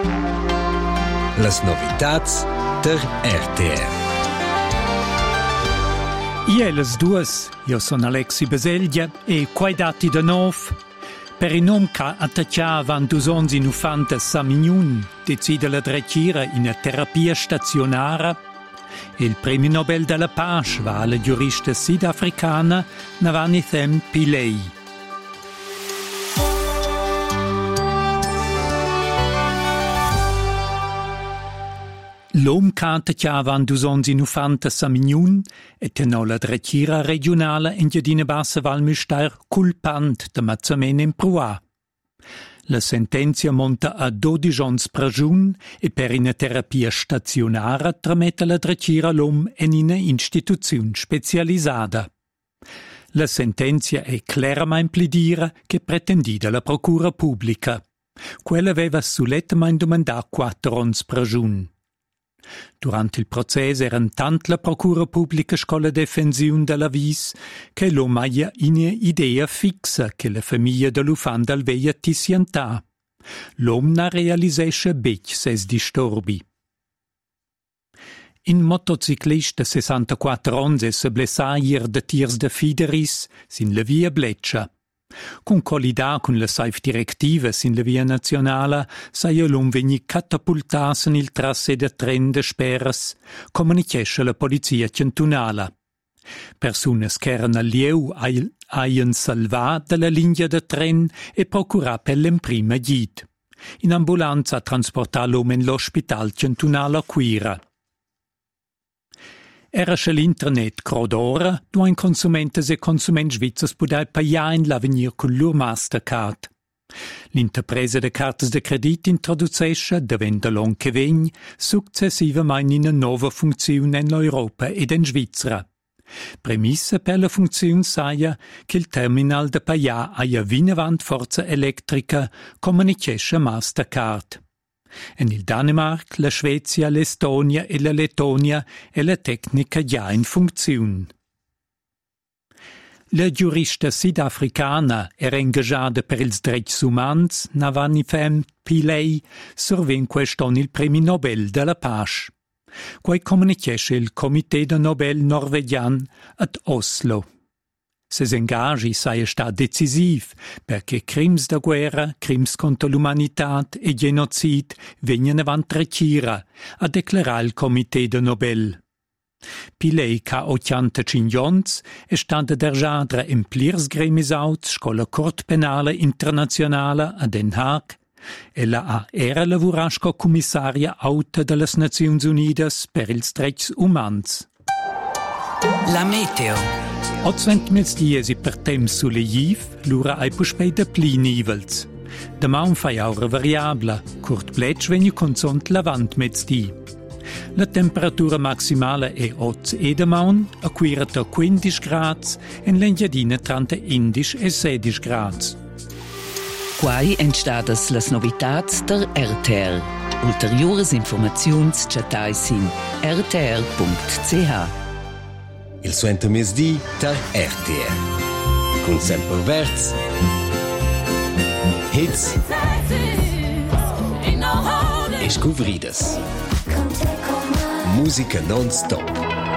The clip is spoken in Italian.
Las novitats der RTR. Ie las duas, io son Alexi Baselgia e quai dati de nov. Per il nom ca attaccia van 290 Samignun decide la drecira in a terapia stazionara. Il premio Nobel della Pace va alla giurista sudafricana Navanithem Pillay. L'om canta chiavan 290 Samignun e tenò la drecira regionale in Giardina Bassa Valmüstair culpant de mazzamen in Prua. La sentenzia monta a 12 ans pragiun e per una terapia stazionara trametta la drecira l'om in una istituzione specializzata. La sentenzia è chiaramente plidira che pretendida la procura pubblica. Quella aveva sulettamente domandato 4 ans pragiun. Durante il processo eran tant la procura pubblica scola defensiun dell'avvis che l'om aia una idea fixa che la famiglia dell'ufanda alveia tisiantà. L'om na realisesce bec ses disturbi. In motociclista 64 ans e se blessair de tirs de Fideris sin la via Bleccia. Con collida con la saif directiva sin la via nazionala saia l'om vegni catapultas in il trasse de tren de Speras, comunicesce la polizia cantunala. Personas che erano lieu haien salvà dalla linea de tren e procurà per l'emprima gid. In ambulanza trasportà l'om in l'ospital cantunala Quira. Era che l'internet crodora, dove consumentes e consumenti svizzers podai pagare in l'avenir con loro Mastercard. L'interpresa de cartes de credit introducesce, davent long che vegn, successivamente una nuova funzione in Europa ed in Svizzera. Premissa per la funzione saia che il terminal de pagare aia vinavant forza elettrica comunicesce Mastercard. En il Danemark, la Svezia, l'Estonia e la Lettonia è la tecnica già in funzione. La giurista sudafricana era ingaggiata per ils drets umans Navanithem Pillay surven queston il premio Nobel della Pace. Quai comunicesce il Comité de Nobel norvegian ad Oslo. Ses engagi saia sta decisiv perché crims da guerra, crims contro l'umanitat e genocid vegnan avant trecira, a declarar il Comité de Nobel. Pillay ca 85 ans è stata dergiadra in plirs gremis auts scola Cort Penale Internazionale a Den Haag. Ella era lavorà sco commissaria auta delle Nazioni Unidas per ils drets umans. La meteo. 8 dies per temps solegiv, l'ura ai puspei de pli nivels. Demà un fai aura variabla, curt pletsch vegni consont lavant mezzdi. La temperatura maximale è 8 e demaun, a quirata 15 grads, en l'engiadina 30 indisch e 16 grads. Quai entstadas las novitats der RTR. Ulteriores informaziuns chatai sin rtr.ch. Il suento mesdì der RTR. Con sempre verz. Hits. E scuvridas. Musica non-stop.